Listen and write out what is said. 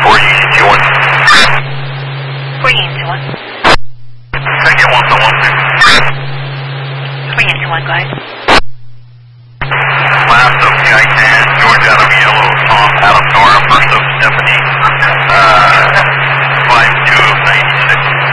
Second 112. 3 into 1, go ahead. Last of PI-10, George Adam Yellow, Tom Adam North.